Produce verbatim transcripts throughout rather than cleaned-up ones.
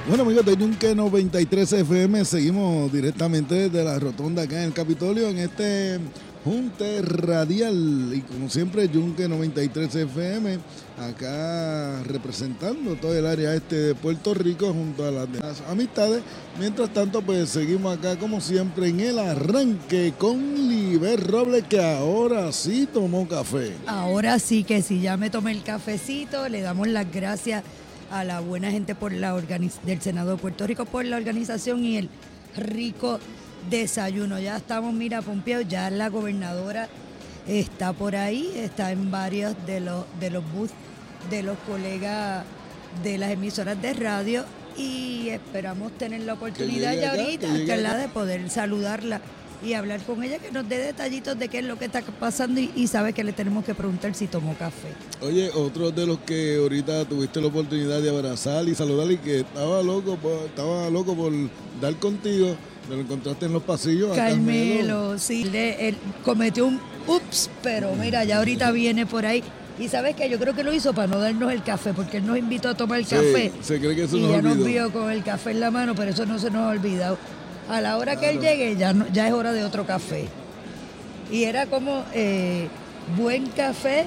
Bueno, amigos de Yunque noventa y tres F M, seguimos directamente desde la rotonda acá en el Capitolio en este junte radial y como siempre Yunque noventa y tres F M acá representando todo el área este de Puerto Rico junto a las demás amistades. Mientras tanto, pues seguimos acá como siempre en el arranque con Liber Robles, que ahora sí tomó café. Ahora sí que sí, ya me tomé el cafecito, le damos las gracias a la buena gente por la organiz- del Senado de Puerto Rico por la organización y el rico desayuno. Ya estamos, mira, pompeados, ya la gobernadora está por ahí, está en varios de los de los booths de los colegas de las emisoras de radio y esperamos tener la oportunidad ya acá, ahorita, que que la de poder saludarla y hablar con ella, que nos dé detallitos de qué es lo que está pasando y, y sabe que le tenemos que preguntar si tomó café. Oye, otro de los que ahorita tuviste la oportunidad de abrazar y saludar y que estaba loco por, estaba loco por dar contigo, me lo encontraste en los pasillos. a Carmelo, Carmelo. sí, le- él cometió un ups, pero mira, ya ahorita viene por ahí. Y sabes que yo creo que lo hizo para no darnos el café, porque él nos invitó a tomar el Sí, café. se cree que eso y nos ya nos olvidó. vio con el café en la mano, pero eso no se nos ha olvidado. A la hora que él Claro. llegue, ya, no- ya es hora de otro café. Y era como eh, buen café,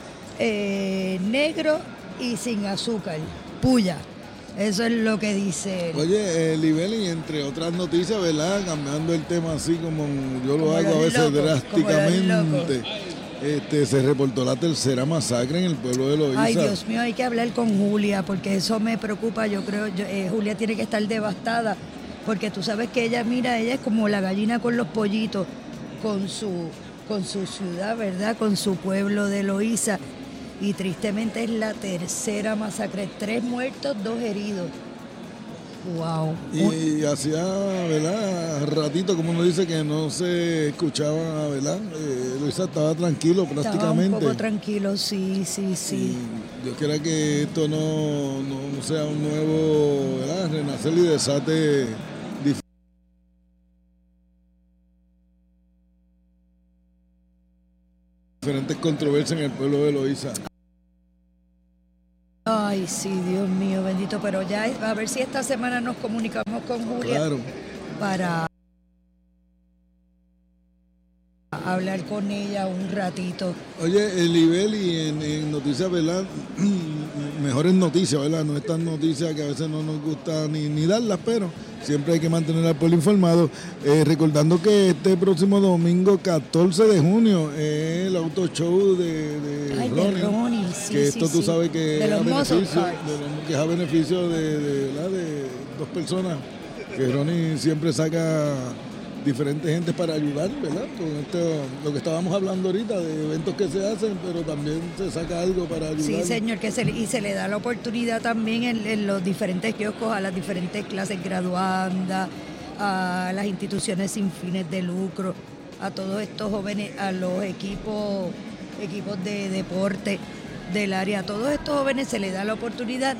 eh, negro y sin azúcar, puya. Eso es lo que dice él. Oye, eh, Libeli, entre otras noticias, ¿verdad? Cambiando el tema así como yo lo Como hago a los veces locos, como los drásticamente. Este, se reportó la tercera masacre en el pueblo de Loíza. Ay, Dios mío, hay que hablar con Julia, porque eso me preocupa. Yo creo, yo, eh, Julia tiene que estar devastada, porque tú sabes que ella, mira, ella es como la gallina con los pollitos, con su, con su ciudad, ¿verdad? Con su pueblo de Loíza. Y tristemente es la tercera masacre. Tres muertos, dos heridos. Wow. Y hacía, ¿verdad? Ratito, como uno dice, que no se escuchaba, ¿verdad? Eh, Loíza estaba tranquilo Estaba prácticamente. un poco tranquilo, sí, sí, sí. Y Dios quiera que esto no, no, no sea un nuevo, ¿verdad? Renacer y desate dif- diferentes controversias en el pueblo de Loíza. Ay, sí, Dios mío, bendito. Pero ya, es- a ver si esta semana nos comunicamos con Julia Claro. para hablar con ella un ratito. Oye, el nivel y en, en noticias, ¿verdad? Mejores noticias, ¿verdad? No estas noticias que a veces no nos gusta ni, ni darlas, pero siempre hay que mantener al pueblo informado. Eh, recordando que este próximo domingo, catorce de junio, es el auto show de, de Ay, de Ronnie. Ronnie, sí, que sí, esto tú sí. sabes que De es los a muscle beneficio, cars. de los- que es a beneficio de, de, ¿verdad? de dos personas. Que Ronnie siempre saca diferentes gente para ayudar, ¿verdad? Con esto, lo que estábamos hablando ahorita, de eventos que se hacen, pero también se saca algo para ayudar. Sí, señor, que se, le- y se le da la oportunidad también en, en los diferentes kioscos, a las diferentes clases graduandas, a las instituciones sin fines de lucro, a todos estos jóvenes, a los equipos, equipos de deporte del área, a todos estos jóvenes se les da la oportunidad